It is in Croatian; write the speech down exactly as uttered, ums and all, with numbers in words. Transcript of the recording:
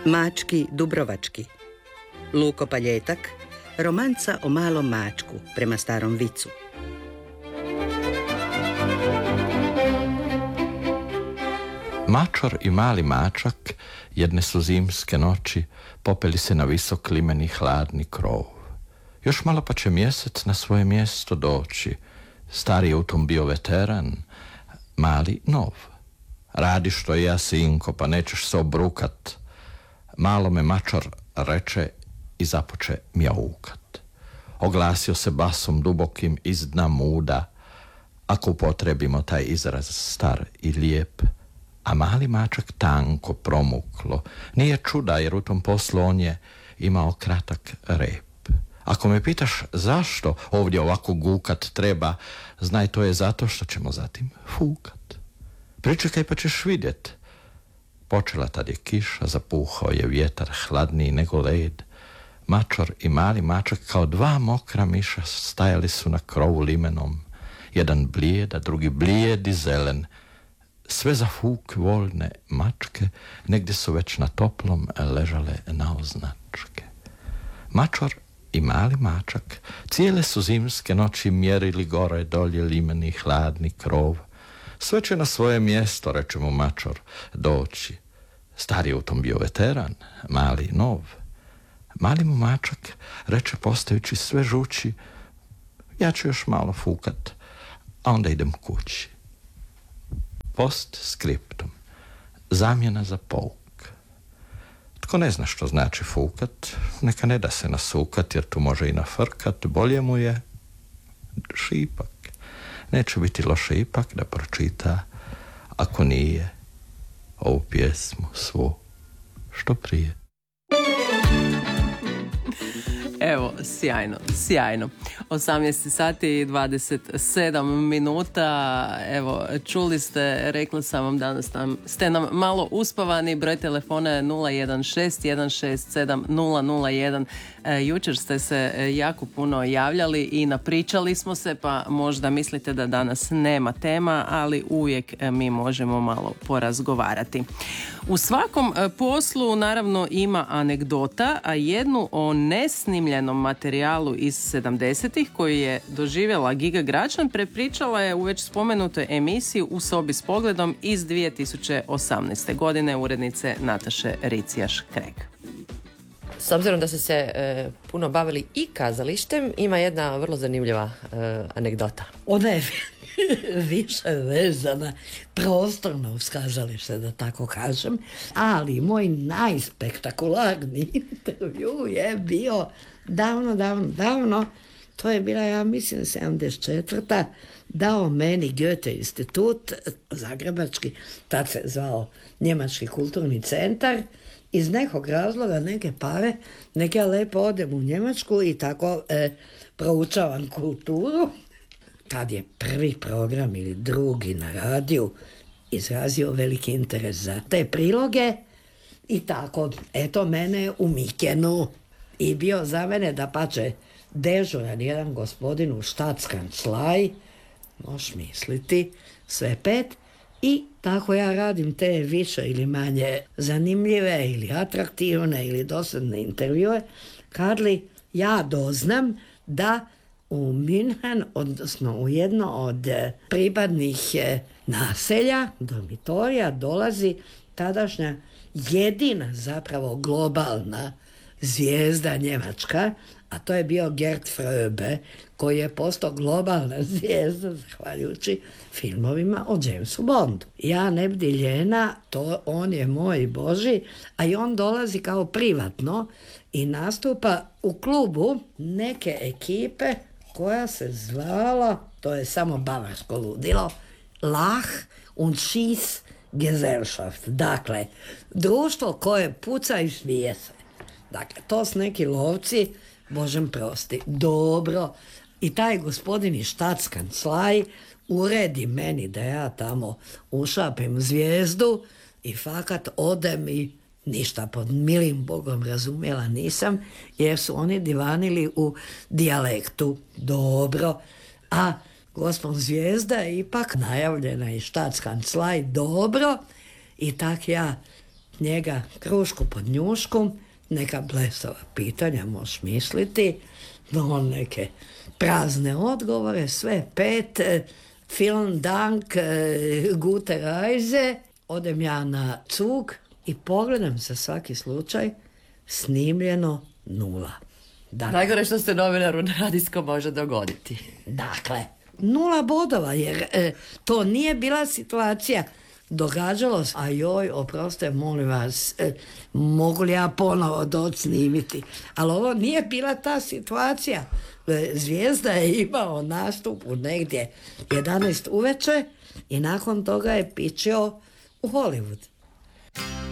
Mački Dubrovački. Luko Paljetak, romanca o malom mačku prema starom vicu. Mačor i mali mačak jedne su zimske noći popeli se na visok limeni hladni krov. Još malo pa će mjesec na svoje mjesto doći. Stari je u tom bio veteran, mali nov. Radi što ja, sinko, pa nećeš se obrukat. Malo me mačor reče i započe mjaukat. Oglasio se basom dubokim iz dna muda, ako upotrebimo taj izraz star i lijep. A mali mačak tanko promuklo. Nije čuda, jer u tom poslu on je imao kratak rep. Ako me pitaš zašto ovdje ovako gukat treba, znaj, to je zato što ćemo zatim fukat. Pričekaj pa ćeš vidjet. Počela tad je kiša, zapuhao je vjetar hladniji nego led. Mačor i mali mačak kao dva mokra miša stajali su na krovu limenom. Jedan blijed, a drugi blijed i zelen. Sve za fuk voljne mačke negdje su već na toplom ležale naoznačke. Mačor i mali mačak cijele su zimske noći mjerili gore dolje limeni hladni krov. Sve će na svoje mjesto, reče mu mačor, doći. Stari je u tom bio veteran, mali nov. Mali mu mačak reče postajući sve žući, ja ću još malo fukat, a onda idem kući. Post skriptum. Zamjena za pouk. Tko ne zna što znači fukat, neka ne da se nasukat, jer tu može i nafrkat, bolje mu je šipak. Neće biti loše ipak da pročita, ako nije, ovu pjesmu svu što prije. Evo, sjajno, sjajno. osamnaest sati i dvadeset sedam minuta. Evo, čuli ste, rekla sam vam danas nam, ste nam malo uspavani. Broj telefona je nula jedan šest jedan šest sedam nula nula jedan. E, jučer ste se jako puno javljali i napričali smo se, pa možda mislite da danas nema tema, ali uvijek mi možemo malo porazgovarati. U svakom poslu naravno ima anegdota, a jednu o nesnimljenom materijalu iz sedamdesetih koji je doživjela Giga Gračan prepričala je u već spomenutoj emisiji U sobi s pogledom iz dvije tisuće osamnaeste. godine urednice Nataše Ricijaš-Kreg. S obzirom da ste se e, puno bavili i kazalištem, ima jedna vrlo zanimljiva e, anegdota. Ona je više vezana prostorno uz kazalište, da tako kažem, ali moj najspektakularniji intervju je bio davno, davno, davno, to je bila, ja mislim, sedamdeset četvrta dao meni Goethe institut, zagrebački, tad se zvao Njemački kulturni centar, iz nekog razloga, neke pare, neke ja lepo odem u Njemačku i tako e, proučavam kulturu. Tad je prvi program ili drugi na radiju izrazio veliki interes za te priloge i tako, eto mene u Mikenu. I bio za mene da pače dežuran jedan gospodin u štatskancelaj, možeš misliti, sve pet, i tako ja radim te više ili manje zanimljive ili atraktivne ili dosadne intervjue, kad li ja doznam da u München, odnosno u jedno od pripadnih naselja, dormitorija, dolazi tadašnja jedina zapravo globalna zvijezda njemačka, a to je bio Gerd Fröbe, koji je postao globalna zvijezda zahvaljujući filmovima o Jamesu Bondu. Ja ne bdi ljena, to on je moj Boži, a i on dolazi kao privatno i nastupa u klubu neke ekipe koja se zvala, to je samo bavarsko ludilo, Lach und Schieß Gesellschaft. Dakle, društvo koje puca i smije se. Dakle, to su neki lovci, Božem prosti, dobro. I taj gospodin iz štatskancelaj uredi meni da ja tamo ušapim zvijezdu i fakat odem i ništa pod milim Bogom razumjela nisam, jer su oni divanili u dijalektu. Dobro. A gospon zvijezda je ipak najavljena iz štatskancelaj. Dobro. I tak ja njega krušku pod njuškom, neka blesava pitanja možeš misliti, no on neke prazne odgovore, sve pet, vielen Dank, gute Reise, odem ja na cug i pogledam za svaki slučaj, snimljeno nula. Dakle, Najgore što se novinaru na radijskom može dogoditi. Dakle, nula bodova, jer e, to nije bila situacija. Događalo se, a joj, oprostite, molim vas, e, mogu li ja ponovo doći snimiti? Ali ovo nije bila ta situacija. E, Zvijezda je imao nastup u negdje jedanaest uveče i nakon toga je pičio u Hollywood.